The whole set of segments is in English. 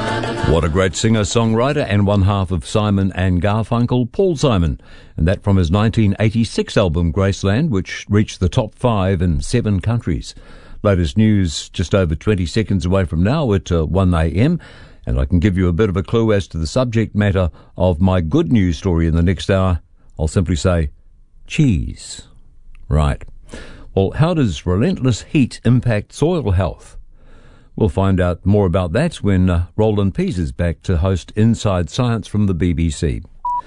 What a great singer-songwriter and one half of Simon and Garfunkel, Paul Simon. And that from his 1986 album Graceland, which reached the top 5 in 7 countries. Latest news just over 20 seconds away from now at 1 a.m. And I can give you a bit of a clue as to the subject matter of my good news story in the next hour. I'll simply say, cheese. Right. Well, how does relentless heat impact soil health? We'll find out more about that when Roland Pease is back to host Inside Science from the BBC.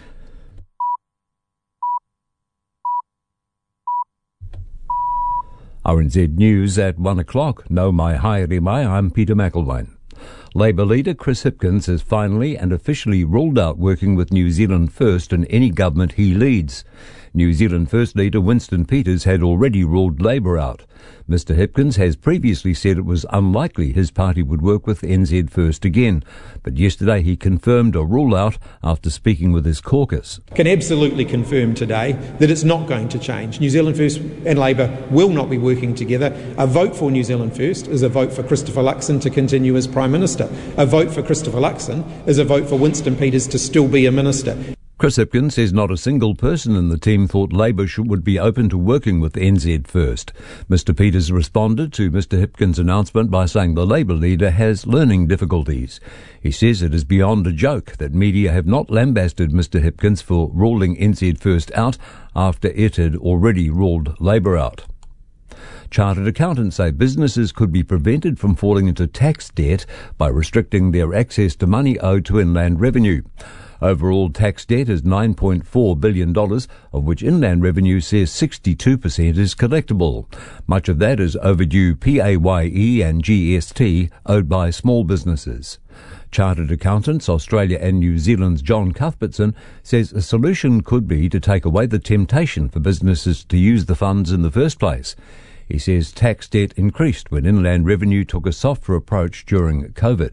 RNZ News at 1 o'clock. No mai haere mai, I'm Peter McElwain. Labour leader Chris Hipkins has finally and officially ruled out working with New Zealand First in any government he leads. New Zealand First leader Winston Peters had already ruled Labour out. Mr Hipkins has previously said it was unlikely his party would work with NZ First again, but yesterday he confirmed a rule out after speaking with his caucus. Can absolutely confirm today that it's not going to change. New Zealand First and Labour will not be working together. A vote for New Zealand First is a vote for Christopher Luxon to continue as Prime Minister. A vote for Christopher Luxon is a vote for Winston Peters to still be a minister. Chris Hipkins says not a single person in the team thought Labour would be open to working with NZ First. Mr Peters responded to Mr Hipkins' announcement by saying the Labour leader has learning difficulties. He says it is beyond a joke that media have not lambasted Mr Hipkins for ruling NZ First out after it had already ruled Labour out. Chartered accountants say businesses could be prevented from falling into tax debt by restricting their access to money owed to Inland Revenue. Overall tax debt is $9.4 billion, of which Inland Revenue says 62% is collectible. Much of that is overdue PAYE and GST owed by small businesses. Chartered Accountants Australia and New Zealand's John Cuthbertson says a solution could be to take away the temptation for businesses to use the funds in the first place. He says tax debt increased when Inland Revenue took a softer approach during COVID.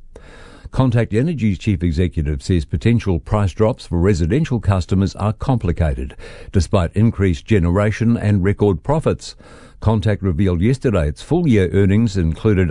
Contact Energy's chief executive says potential price drops for residential customers are complicated, despite increased generation and record profits. Contact revealed yesterday its full-year earnings included a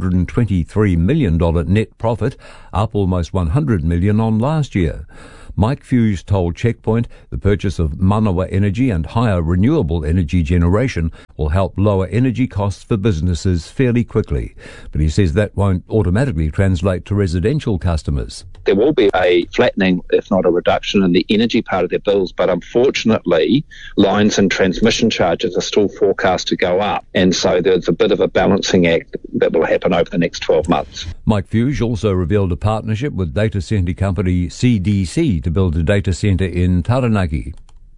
$423 million net profit, up almost $100 million on last year. Mike Hughes told Checkpoint the purchase of Manawa Energy and higher renewable energy generation will help lower energy costs for businesses fairly quickly. But he says that won't automatically translate to residential customers. There will be a flattening, if not a reduction, in the energy part of their bills, but unfortunately, lines and transmission charges are still forecast to go up, and so there's a bit of a balancing act that will happen over the next 12 months. Mike Hughes also revealed a partnership with data centre company CDC to build a data centre in Taranaki.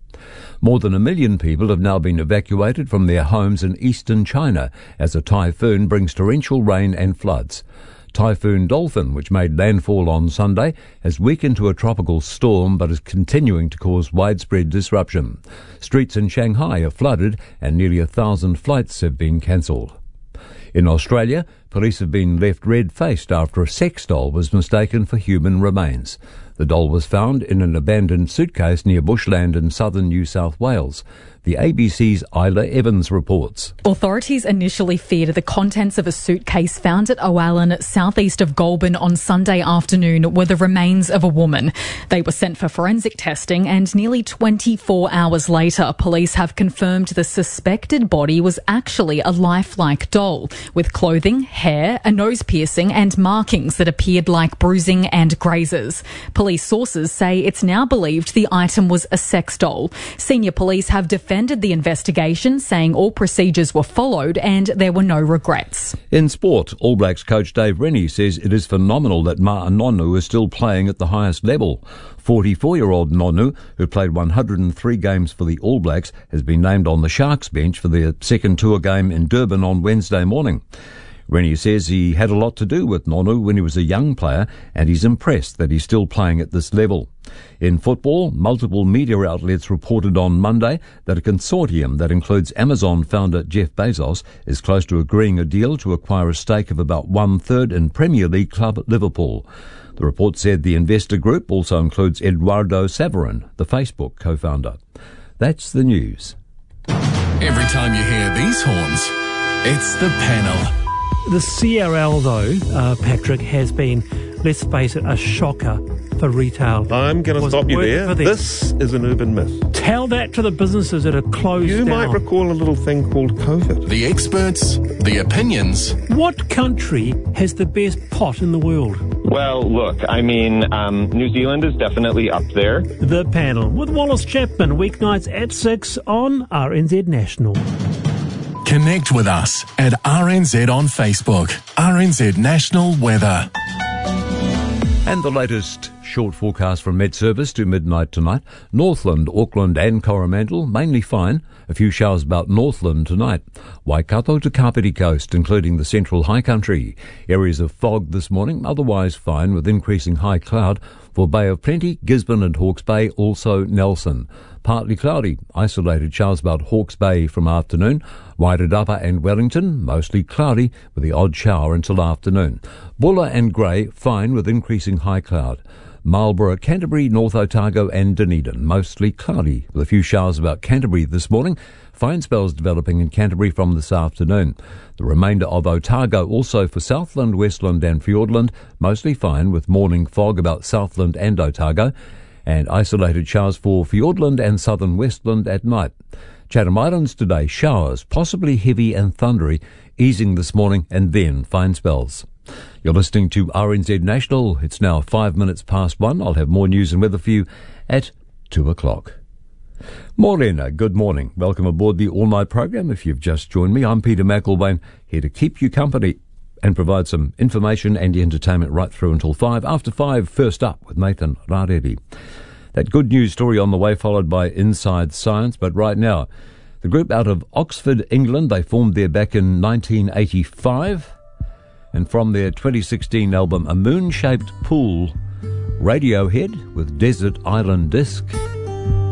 More than 1 million people have now been evacuated from their homes in eastern China as a typhoon brings torrential rain and floods. Typhoon Dolphin, which made landfall on Sunday, has weakened to a tropical storm but is continuing to cause widespread disruption. Streets in Shanghai are flooded and nearly 1,000 flights have been cancelled. In Australia, police have been left red-faced after a sex doll was mistaken for human remains. The doll was found in an abandoned suitcase near Bushland in southern New South Wales. The ABC's Isla Evans reports. Authorities initially feared the contents of a suitcase found at Owalan, southeast of Goulburn on Sunday afternoon were the remains of a woman. They were sent for forensic testing and nearly 24 hours later, police have confirmed the suspected body was actually a lifelike doll with clothing, hair, a nose piercing and markings that appeared like bruising and grazes. Police sources say it's now believed the item was a sex doll. Senior police have defended the investigation, saying all procedures were followed and there were no regrets. In sport, All Blacks coach Dave Rennie says it is phenomenal that Ma'a Nonu is still playing at the highest level. 44-year-old Nonu, who played 103 games for the All Blacks, has been named on the Sharks bench for their second tour game in Durban on Wednesday morning. Rennie says he had a lot to do with Nonu when he was a young player and he's impressed that he's still playing at this level. In football, multiple media outlets reported on Monday that a consortium that includes Amazon founder Jeff Bezos is close to agreeing a deal to acquire a stake of about 1/3 in Premier League club Liverpool. The report said the investor group also includes Eduardo Saverin, the Facebook co-founder. That's the news. Every time you hear these horns, it's the panel. The CRL, though, Patrick, has been let's face it, a shocker for retail. I'm going to stop you there. This is an urban myth. Tell that to the businesses that are closed down. You might recall a little thing called COVID. The experts, the opinions. What country has the best pot in the world? Well, look, I mean, New Zealand is definitely up there. The Panel with Wallace Chapman, weeknights at 6 on RNZ National. Connect with us at RNZ on Facebook. RNZ National Weather. And the latest short forecast from Met Service to midnight tonight. Northland, Auckland and Coromandel, mainly fine. A few showers about Northland tonight. Waikato to Kapiti Coast, including the central high country. Areas of fog this morning, otherwise fine with increasing high cloud. For Bay of Plenty, Gisborne and Hawke's Bay, also Nelson. Partly cloudy, isolated showers about Hawke's Bay from afternoon. Wairarapa and Wellington, mostly cloudy with the odd shower until afternoon. Bulla and Grey, fine with increasing high cloud. Marlborough, Canterbury, North Otago and Dunedin, mostly cloudy with a few showers about Canterbury this morning. Fine spells developing in Canterbury from this afternoon. The remainder of Otago also for Southland, Westland and Fiordland, mostly fine with morning fog about Southland and Otago, and isolated showers for Fiordland and southern Westland at night. Chatham Islands today, showers, possibly heavy and thundery, easing this morning and then fine spells. You're listening to RNZ National. It's now 5 minutes past 1. I'll have more news and weather for you at 2 o'clock. Morena, good morning. Welcome aboard the all-night program. If you've just joined me, I'm Peter McElwain, here to keep you company and provide some information and entertainment right through until 5. After 5, first up with Nathan Rareri. That good news story on the way, followed by Inside Science. But right now, the group out of Oxford, England, they formed there back in 1985. And from their 2016 album, A Moon-Shaped Pool, Radiohead with Desert Island Disc.